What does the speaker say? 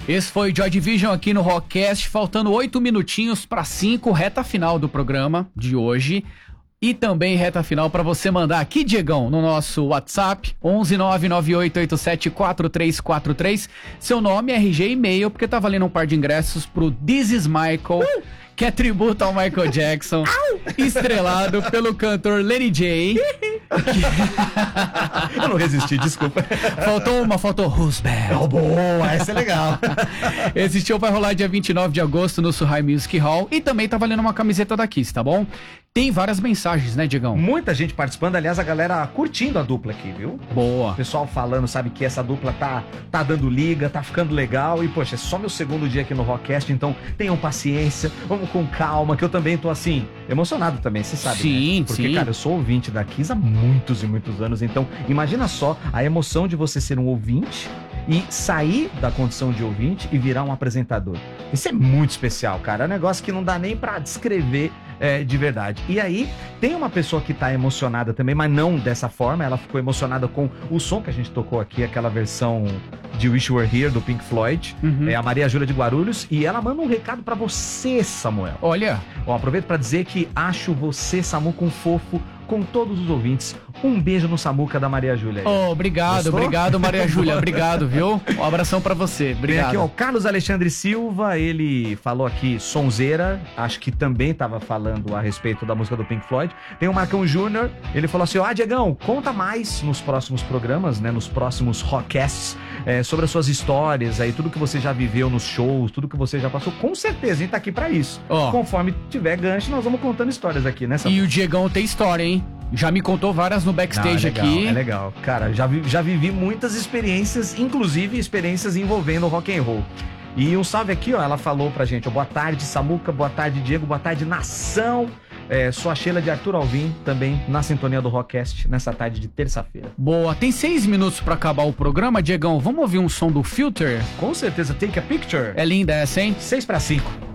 Esse foi o Joy Division aqui no Rockcast, faltando 8 minutinhos para 5, reta final do programa de hoje. E também reta final para você mandar aqui, Diegão, no nosso WhatsApp, 11998874343, seu nome, RG e e-mail, porque tá valendo um par de ingressos pro This Is Michael, que é tributo ao Michael Jackson, estrelado pelo cantor Lenny J. Eu não resisti, desculpa. Faltou Who's Bad. Oh, boa, essa é legal. Esse show vai rolar dia 29 de agosto no Surrai Music Hall e também tá valendo uma camiseta da Kiss, tá bom? Tem várias mensagens, né, Diegão? Muita gente participando, aliás, a galera curtindo a dupla aqui, viu? Boa. O pessoal falando, sabe, que essa dupla tá dando liga, tá ficando legal. E, poxa, é só meu segundo dia aqui no Rockcast, então tenham paciência, vamos com calma, que eu também tô, assim, emocionado também, você sabe, sim, né? Porque, sim. cara, eu sou ouvinte da Kiss há muitos e muitos anos, então imagina só a emoção de você ser um ouvinte e sair da condição de ouvinte e virar um apresentador. Isso é muito especial, cara. É um negócio que não dá nem pra descrever de verdade. E aí, tem uma pessoa que tá emocionada também, mas não dessa forma. Ela ficou emocionada com o som que a gente tocou aqui, aquela versão de Wish You Were Here, do Pink Floyd. É a Maria Júlia de Guarulhos. E ela manda um recado pra você, Samuel. Olha. Ó, aproveito pra dizer que acho você, Samuca, um fofo com todos os ouvintes. Um beijo no Samuca da Maria Júlia. Oh, obrigado, Gostou? obrigado, Maria Júlia. Obrigado, viu? Um abração pra você. Obrigado. Tem aqui, ó, o Carlos Alexandre Silva, ele falou aqui sonzeira, acho que também tava falando a respeito da música do Pink Floyd. Tem o Marcão Júnior, ele falou assim, Diegão, conta mais nos próximos programas, né, nos próximos Rockcasts, sobre as suas histórias aí, tudo que você já viveu nos shows, tudo que você já passou. Com certeza, a gente tá aqui pra isso. Ó. Conforme tiver gancho, nós vamos contando histórias aqui, né, E o Diegão tem história, hein? Já me contou várias no backstage aqui. É legal. Cara, já vivi muitas experiências, inclusive experiências envolvendo rock and roll. E um salve aqui, ó, ela falou pra gente, ó, boa tarde, Samuca, boa tarde, Diego, boa tarde, nação. Sou a Sheila de Arthur Alvim, também na sintonia do Rockcast, nessa tarde de terça-feira. Boa, tem 6 minutos pra acabar o programa, Diegão. Vamos ouvir um som do Filter? Com certeza, Take a Picture. É linda essa, hein? 6 para 5.